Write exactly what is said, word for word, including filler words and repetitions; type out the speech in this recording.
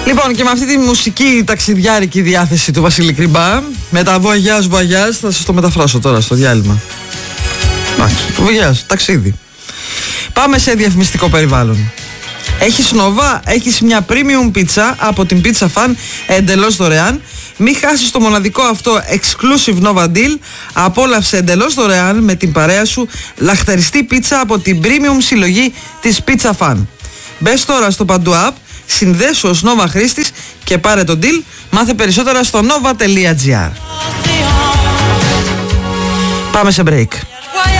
Λοιπόν, και με αυτή τη μουσική ταξιδιάρικη διάθεση του Βασίλη Κρυμπά, με τα voyage voyage, θα σας το μεταφράσω τώρα στο διάλειμμα. Εντάξει, voyage, ταξίδι. Πάμε σε διαφημιστικό περιβάλλον. Έχεις Nova, έχεις μια premium πίτσα από την Pizza Fan εντελώς δωρεάν. Μην χάσεις το μοναδικό αυτό exclusive Nova Deal. Απόλαυσε εντελώς δωρεάν με την παρέα σου λαχταριστή πίτσα από την premium συλλογή της Pizza Fan. Μπες τώρα στο Παντού App, συνδέσου ως Nova χρήστης και πάρε το deal. Μάθε περισσότερα στο nova τελεία gr. Πάμε σε break.